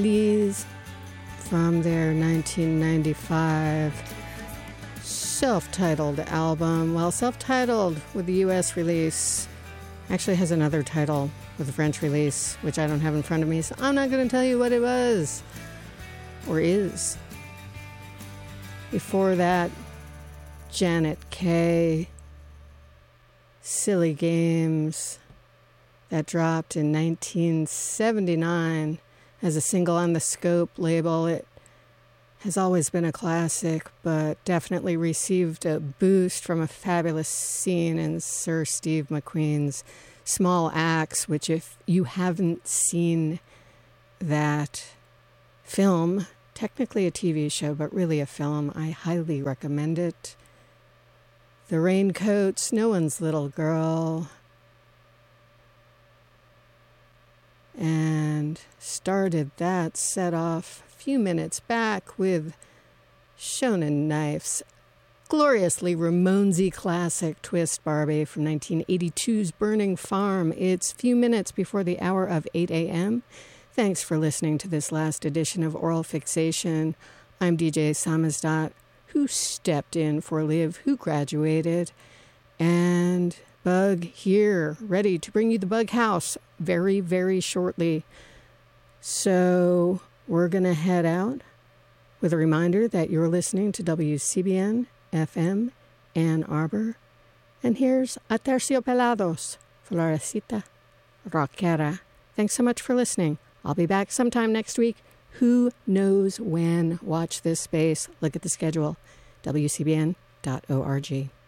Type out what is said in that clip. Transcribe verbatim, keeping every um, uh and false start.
These from their nineteen ninety-five self-titled album. Well, self-titled with the U S release. Actually has another title with the French release, which I don't have in front of me, so I'm not going to tell you what it was. Or is. Before that, Janet Kay, Silly Games, that dropped in nineteen seventy-nine as a single on the Scope label. It has always been a classic, but definitely received a boost from a fabulous scene in Sir Steve McQueen's Small Axe, which if you haven't seen that film, technically a T V show, but really a film, I highly recommend it. The Raincoats, No One's Little Girl, and started that set off a few minutes back with Shonen Knife's gloriously Ramonesy classic Twist Barbie from nineteen eighty-two's Burning Farm. It's a few minutes before the hour of eight a.m. Thanks for listening to this last edition of Oral Fixation. I'm D J Samizdat, who stepped in for Liv, who graduated, and Bug here, ready to bring you the Bug House very, very shortly. So we're going to head out with a reminder that you're listening to W C B N F M Ann Arbor. And here's Aterciopelados, Florecita Rockera. Thanks so much for listening. I'll be back sometime next week. Who knows when? Watch this space. Look at the schedule. W C B N dot org.